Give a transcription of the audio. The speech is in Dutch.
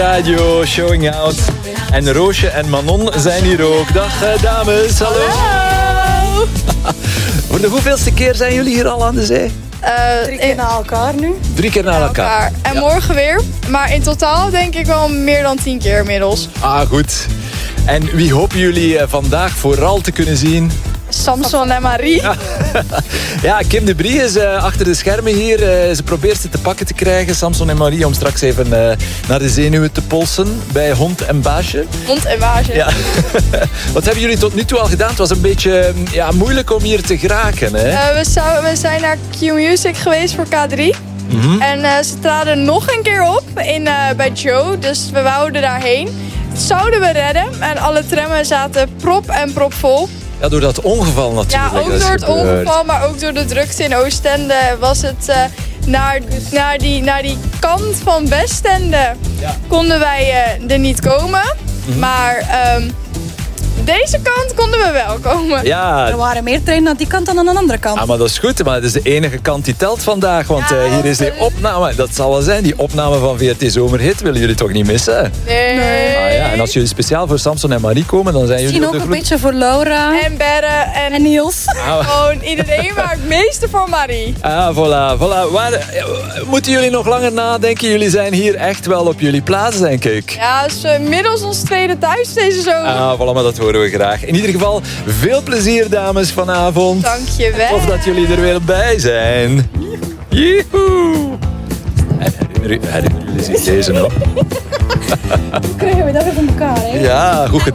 Radio Showing Out. En Roosje en Manon zijn hier ook. Dag dames, hallo. Hallo. Voor de hoeveelste keer zijn jullie hier al aan de zee? 3 keer na elkaar nu. 3 keer na elkaar. En morgen weer. Maar in totaal denk ik wel meer dan 10 keer inmiddels. Ah, goed. En wie hopen jullie vandaag vooral te kunnen zien? Samson en Marie. Ja, Kim de Brie is achter de schermen hier. Ze probeert ze te pakken te krijgen, Samson en Marie, om straks even naar de zenuwen te polsen bij Hond en Baasje. Hond en Baasje. Ja. Wat hebben jullie tot nu toe al gedaan? Het was een beetje moeilijk om hier te geraken, hè? We zijn naar Q-Music geweest voor K3. Mhm. En ze traden nog een keer op bij Joe. Dus we wouden daarheen. Dat zouden we redden. En alle trammen zaten prop en prop vol. Ja, door dat ongeval natuurlijk. Ja, ook door het ongeval, maar ook door de drukte in Oostende was het naar die kant van Westende konden wij er niet komen. Maar deze kant konden we wel komen. Ja. Er waren meer treinen aan die kant dan aan de andere kant. Ah, maar dat is goed, maar het is de enige kant die telt vandaag. Want hier is die opname, dat zal wel zijn, die opname van VRT Zomerhit willen jullie toch niet missen? Nee. Ah, ja. En als jullie speciaal voor Samson en Marie komen, dan zijn jullie Misschien op de ook een groep. beetje voor Laura En Berre en Niels. gewoon iedereen, maar het meeste voor Marie. Ah, voilà. Moeten jullie nog langer nadenken? Jullie zijn hier echt wel op jullie plaats, denk ik. Ja, het is inmiddels ons tweede thuis deze zomer. Ah, voilà, maar dat horen we graag. In ieder geval, veel plezier, dames, vanavond. Dankjewel. Tof dat jullie er weer bij zijn. Joehoe! En herinneren jullie zich deze nog? Hoe krijgen we dat weer van elkaar, hè? Ja, goed gedaan.